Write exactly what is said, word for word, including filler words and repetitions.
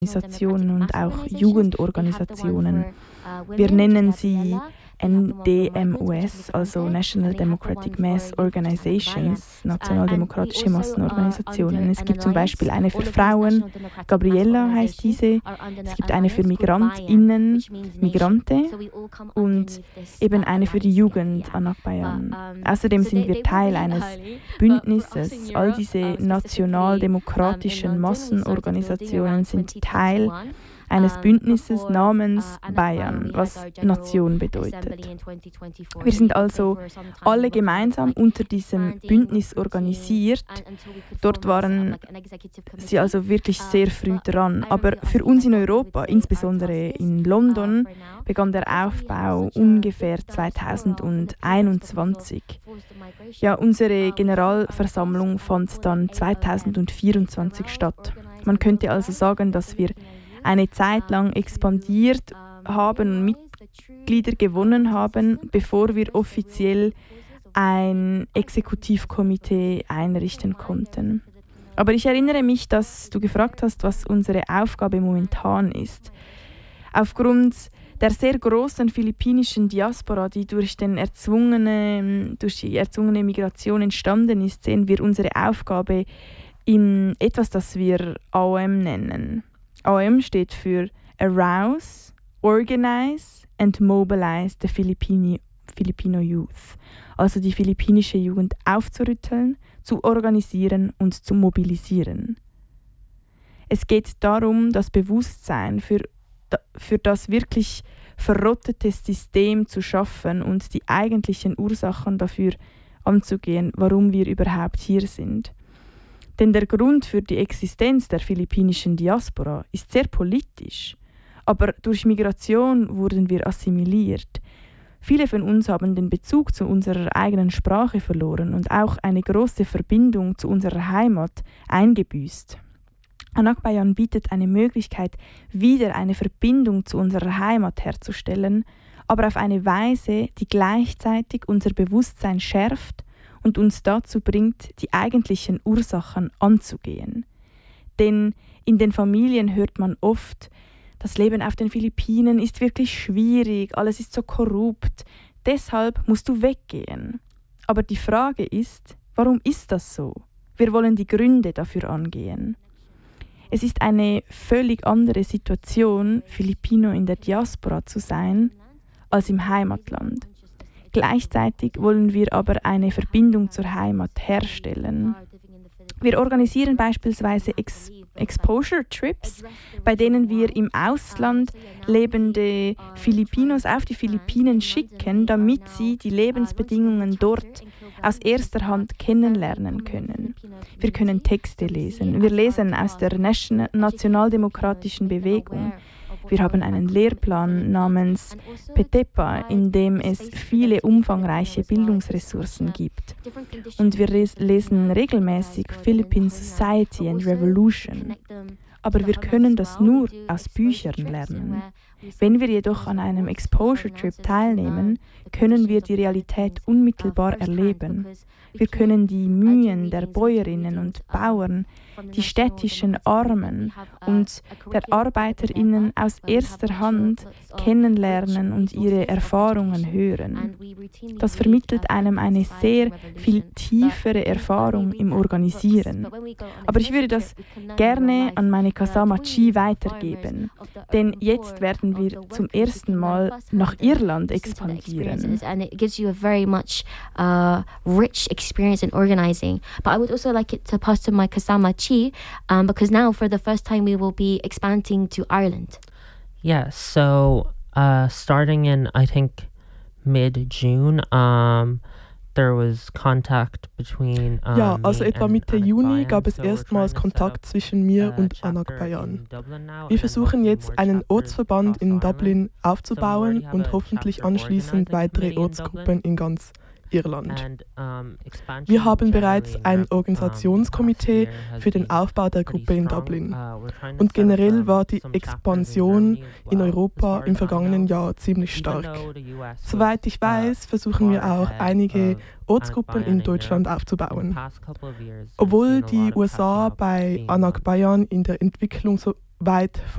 Organisationen und auch Jugendorganisationen. Wir nennen sie N D M O S, also National Democratic Mass Organizations, nationaldemokratische Massenorganisationen. Es gibt zum Beispiel eine für Frauen, Gabriella heißt diese, es gibt eine für MigrantInnen, Migrante und eben eine für die Jugend, Anak Bayan. Außerdem sind wir Teil eines Bündnisses. All diese nationaldemokratischen Massenorganisationen sind Teil eines Bündnisses namens Bayern, was Nation bedeutet. Wir sind also alle gemeinsam unter diesem Bündnis organisiert. Dort waren sie also wirklich sehr früh dran. Aber für uns in Europa, insbesondere in London, begann der Aufbau ungefähr zweitausendeinundzwanzig. Ja, unsere Generalversammlung fand dann zweitausendvierundzwanzig statt. Man könnte also sagen, dass wir eine Zeit lang expandiert haben und Mitglieder gewonnen haben, bevor wir offiziell ein Exekutivkomitee einrichten konnten. Aber ich erinnere mich, dass du gefragt hast, was unsere Aufgabe momentan ist. Aufgrund der sehr großen philippinischen Diaspora, die durch, den erzwungene, durch die erzwungene Migration entstanden ist, sehen wir unsere Aufgabe in etwas, das wir A O M nennen. A O M steht für Arouse, Organize and Mobilize the Filipino, Filipino Youth, also die philippinische Jugend aufzurütteln, zu organisieren und zu mobilisieren. Es geht darum, das Bewusstsein für, für das wirklich verrottete System zu schaffen und die eigentlichen Ursachen dafür anzugehen, warum wir überhaupt hier sind. Denn der Grund für die Existenz der philippinischen Diaspora ist sehr politisch. Aber durch Migration wurden wir assimiliert. Viele von uns haben den Bezug zu unserer eigenen Sprache verloren und auch eine große Verbindung zu unserer Heimat eingebüßt. Anak Bayan bietet eine Möglichkeit, wieder eine Verbindung zu unserer Heimat herzustellen, aber auf eine Weise, die gleichzeitig unser Bewusstsein schärft und uns dazu bringt, die eigentlichen Ursachen anzugehen. Denn in den Familien hört man oft, das Leben auf den Philippinen ist wirklich schwierig, alles ist so korrupt, deshalb musst du weggehen. Aber die Frage ist, warum ist das so? Wir wollen die Gründe dafür angehen. Es ist eine völlig andere Situation, Filipino in der Diaspora zu sein, als im Heimatland. Gleichzeitig wollen wir aber eine Verbindung zur Heimat herstellen. Wir organisieren beispielsweise Ex- Exposure Trips, bei denen wir im Ausland lebende Filipinos auf die Philippinen schicken, damit sie die Lebensbedingungen dort aus erster Hand kennenlernen können. Wir können Texte lesen. Wir lesen aus der Nation- nationaldemokratischen Bewegung. Wir haben einen Lehrplan namens PETEPA, in dem es viele umfangreiche Bildungsressourcen gibt. Und wir lesen regelmäßig Philippine Society and Revolution. Aber wir können das nur aus Büchern lernen. Wenn wir jedoch an einem Exposure Trip teilnehmen, können wir die Realität unmittelbar erleben. Wir können die Mühen der Bäuerinnen und Bauern, die städtischen Armen und der ArbeiterInnen aus erster Hand kennenlernen und ihre Erfahrungen hören. Das vermittelt einem eine sehr viel tiefere Erfahrung im Organisieren. Aber ich würde das gerne an meine Kasama Chi weitergeben, denn jetzt werden wir zum ersten Mal nach Irland expandieren. And it gives you a very much uh, rich experience in organizing. But I would also like it to pass to my Kasama Chi, um, because now for the first time we will be expanding to Ireland. Yeah, so uh, starting in, I think, mid-June, um, there was contact between um, Ja, also me etwa and Mitte Anak Juni Bayan. gab es So we're erstmals trying to set Kontakt up zwischen mir a und chapter Anak in Bayan. Dublin now, Wir and versuchen hopefully jetzt more einen chapters Ortsverband across in Ireland. Dublin So we aufzubauen already have und a hoffentlich chapter anschließend organizing weitere committee in Ortsgruppen Dublin. in ganz Irland. And, um, expansion Wir haben bereits generally ein in the, um, Organisationskomitee past year has für den been Aufbau der pretty Gruppe in strong. Dublin. Uh, we're trying to Und set up, generell um, war die some chapters in Expansion Germany as in well, Europa as far im as I vergangenen know. Jahr ziemlich Even stark. though the U S Soweit ich was, uh, weiß, versuchen wir far auch ahead einige of Ortsgruppen Anak Bayan in Deutschland Europe, in the aufzubauen. past couple of years, there's Obwohl been a die lot of U S A catching up bei being Anak done. Bayan in der Entwicklung so weit